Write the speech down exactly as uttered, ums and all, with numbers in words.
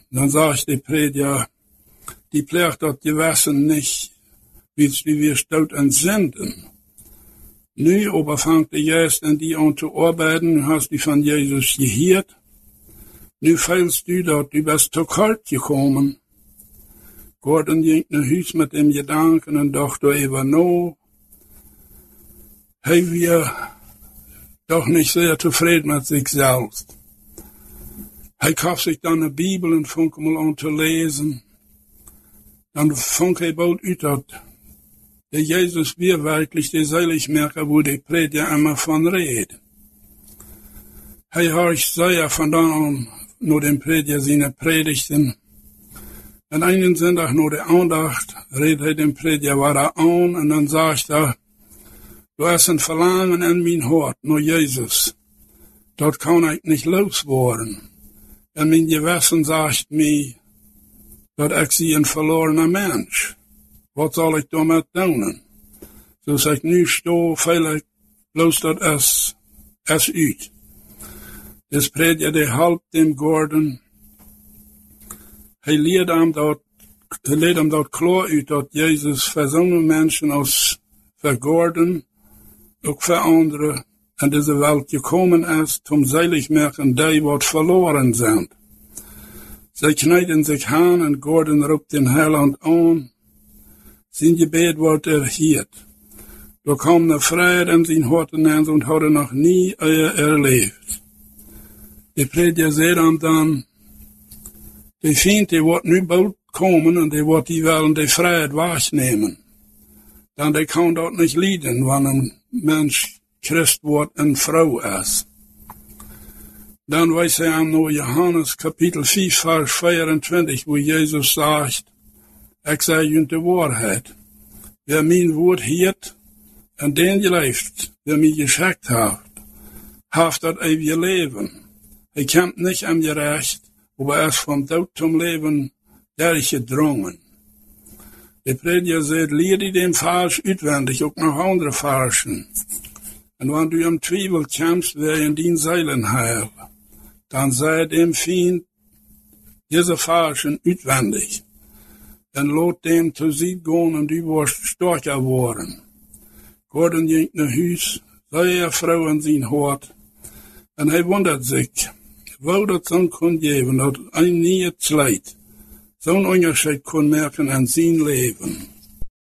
Dann sagt die Prediger, die pleegt dat gewassen nicht, wie du wirst dort entsenden. Nu aber fangt de juist an die aan te arbeiden, nu hast die van Jezus gehoord. Nu feilst du dat du bist te kort gekommen. Gordon ging naar huis met dem gedanken en dacht er even no. Hij weer doch nicht sehr zufrieden mit sich selbst. Hij kauft sich dann eine Bibel und fängt mal an zu lesen. Dann fängt hij bald uit dat der Jesus wir wirklich der Seligmerker, wo die Prediger immer von reden. Hij horcht sehr von dann an nur den Prediger seine Predigten. En einen Sonntag nur der Andacht redet hij den Prediger weiter an und dann sagt er, du hast ein Verlangen in mein Hort, nur Jesus. Dort kann ich nicht loswerden. Und mein Gewissen sagt mir, dass ich sie ein verlorener Mensch. Was soll ich damit tun? So als ich nu stehe, vielleicht bloß das es, es uit. Das Prediger, der halbt dem Gordon. Hij leert hem dat, hij leert hem dat klar uit, dat Jezus voor zo'n mensen als voor Gordon, ook voor anderen, in deze wereld gekomen is, om Seligmerken die wat verloren zijn. Zij knijden zich aan en Gordon roept den Heiland aan. Zijn gebed wordt erhield. Door kwam de vrede in zijn harten en ze hadden nog nie erleefd. De prediger zei hem dan, die vindt die wordt nu bald komen en die wordt die willen die vrijheid waarnemen. Dan die kan dat niet lijden, wanneer een mens Christ wordt en vrouw is. Dan wijst hij aan naar Johannes kapitel vier vers vierentwintig, wo Jezus zegt, ik zeg jullie de waarheid. Wer mijn woord hield en den geleefd, wer mij geschickt heeft, heeft dat eeuwige leven. Hij komt niet aan je recht, aber er ist vom Tod zum Leben durchgedrungen. Der Prediger sagt, leer die den Vers uitwendig, auch noch andere Versen. Und wenn du im Zweifel kommst, wer in den Seilen heil, dann sei dem Feind diese Versen uitwendig. Und lot dem zu sich gehen und die wirst stärker worden. Gordon ging nach Huis, sei er Frau in sein Hort, und er wundert sich, wou dat zo'n kon geven, dat een niet slijt, zo'n onderscheid kon merken aan zijn leven.